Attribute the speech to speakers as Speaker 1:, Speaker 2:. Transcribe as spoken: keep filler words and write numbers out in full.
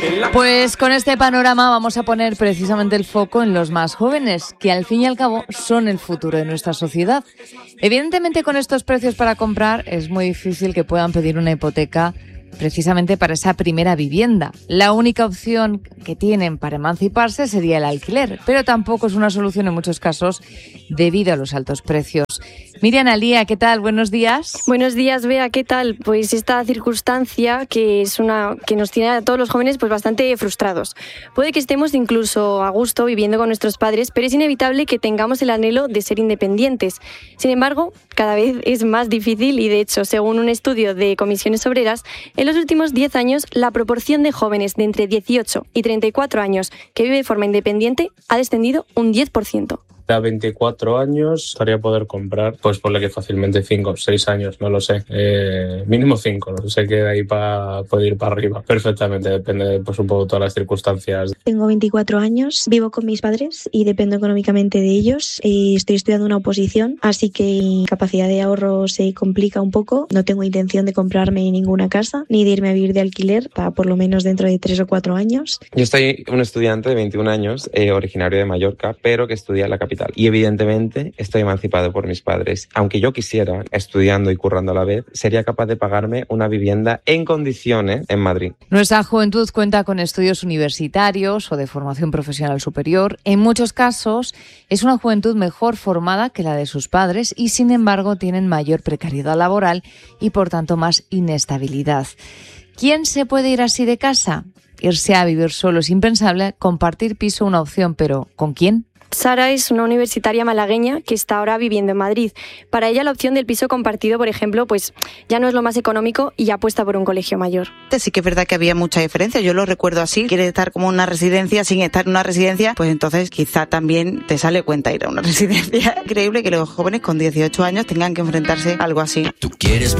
Speaker 1: Pues con este panorama vamos a poner precisamente el foco en los más jóvenes, que al fin y al cabo son el futuro de nuestra sociedad. Evidentemente, con estos precios para comprar es muy difícil que puedan pedir una hipoteca precisamente para esa primera vivienda. La única opción que tienen para emanciparse sería el alquiler, pero tampoco es una solución en muchos casos debido a los altos precios. Miriam Alía, ¿qué tal? Buenos días.
Speaker 2: Buenos días, Bea, ¿qué tal? Pues esta circunstancia que es una que nos tiene a todos los jóvenes pues bastante frustrados. Puede que estemos incluso a gusto viviendo con nuestros padres, pero es inevitable que tengamos el anhelo de ser independientes. Sin embargo, cada vez es más difícil y, de hecho, según un estudio de Comisiones Obreras, en los últimos diez años la proporción de jóvenes de entre dieciocho y treinta y cuatro años que vive de forma independiente ha descendido un diez por ciento.
Speaker 3: A veinticuatro años estaría poder comprar, pues ponle que fácilmente cinco, seis años, no lo sé, eh, mínimo cinco, no sé que de ahí pa, puede ir para arriba, perfectamente, depende pues un poco de todas las circunstancias.
Speaker 4: Tengo veinticuatro años, vivo con mis padres y dependo económicamente de ellos, y estoy estudiando una oposición, así que mi capacidad de ahorro se complica un poco, no tengo intención de comprarme ninguna casa, ni de irme a vivir de alquiler, para por lo menos dentro de tres o cuatro años.
Speaker 5: Yo soy un estudiante de veintiún años, eh, originario de Mallorca, pero que estudia en la capital. Y evidentemente estoy emancipado por mis padres. Aunque yo quisiera, estudiando y currando a la vez, sería capaz de pagarme una vivienda en condiciones en Madrid.
Speaker 1: Nuestra juventud cuenta con estudios universitarios o de formación profesional superior. En muchos casos es una juventud mejor formada que la de sus padres y, sin embargo, tienen mayor precariedad laboral y, por tanto, más inestabilidad. ¿Quién se puede ir así de casa? Irse a vivir solo es impensable. Compartir piso una opción, pero ¿con quién?
Speaker 2: Sara es una universitaria malagueña que está ahora viviendo en Madrid. Para ella la opción del piso compartido, por ejemplo, pues ya no es lo más económico y apuesta por un colegio mayor.
Speaker 6: Sí que es verdad que había mucha diferencia, yo lo recuerdo así. Quieres estar como en una residencia sin estar en una residencia, pues entonces quizá también te sale cuenta ir a una residencia. Increíble que los jóvenes con dieciocho años tengan que enfrentarse a algo así.
Speaker 7: Tú quieres